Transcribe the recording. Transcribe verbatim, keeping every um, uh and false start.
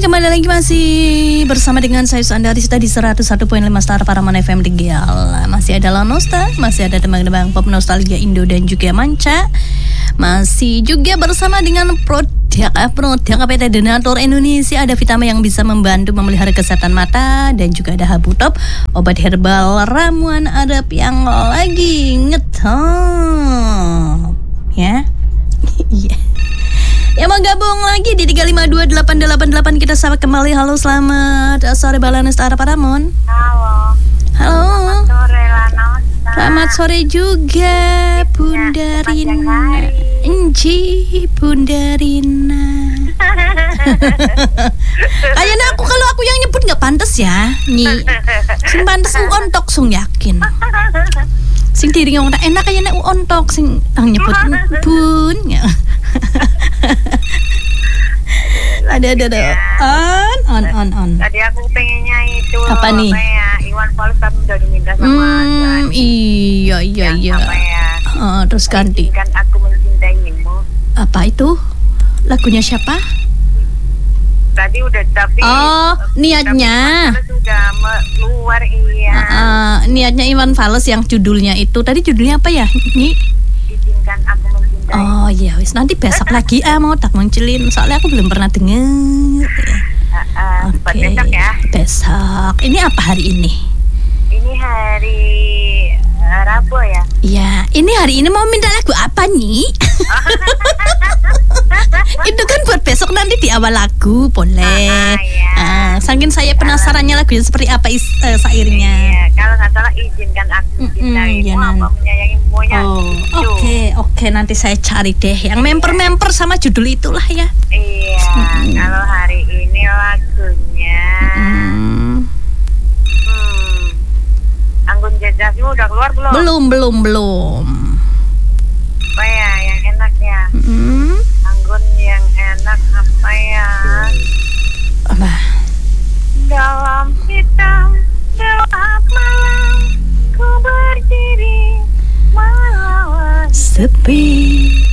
kembali lagi masih bersama dengan saya Anda di seratus satu koma lima Star Paramount F M Tegal. Masih ada Lanosta, masih ada tembang-tembang pop nostalgia Indo dan juga manca. Masih juga bersama dengan produk produk P T Donatur Indonesia. Ada vitamin yang bisa membantu memelihara kesehatan mata, dan juga ada Habu Top, obat herbal ramuan Arab yang lagi ngetop. Ya. Iya. Yang mau gabung lagi di tiga lima dua delapan delapan delapan, kita sapa kembali. Halo, selamat sore Balanes Tara Paramount. Halo. Halo. Selamat sore Lanosta. Selamat sore juga Bunda Rina. Enji Bunda Rina. Kayaknya aku kalau aku yang nyebut nggak pantas ya. Nih, sing pantas ontok sung yakin. Sing diri ngomong enak kayaknya ontok sing ang nyebut bun. ada ada ada on on on on. Tadi aku pengennya itu apa nih? Apa ya? Iwan Fals tapi udah diminta sama hmm, iya iya iya. Apa ya? Uh, terus ganti. Kan aku mencintaimu. Apa itu? Lagunya siapa? Tadi udah tapi oh niatnya tapi sudah keluar iya. Uh, uh, niatnya Iwan Fals yang judulnya itu tadi judulnya apa ya? Nih. Izinkan aku mencintai. Oh iya wis, nanti besok lagi ah mau tak munculin, soalnya aku belum pernah denger. Uh, uh, Oke. Okay. Besok ya. Besok. Ini apa hari ini? Ini hari uh, Rabu ya. Iya, ini hari ini mau minta lagu apa nih? Itu kan buat besok nanti di awal lagu boleh. Ah, ya. uh, saking saya penasarannya lagunya seperti apa is, uh, sairnya. Iya, kalau nggak salah izinkan aku mencintaimu, ya, apa menyayangimu ya. Oh, oke okay, oke okay, nanti saya cari deh yang memper-memper sama judul itulah ya. Iya, mm-hmm. Kalau hari ini lagunya mm-hmm. hmm, Anggun Jajasmu udah keluar belum? Belum belum belum. Apa ya yang enak ya? Mm-hmm. Anggun yang enak apa ya? Apa? Dalam hitam gelap malam, ku berdiri melawan sepi.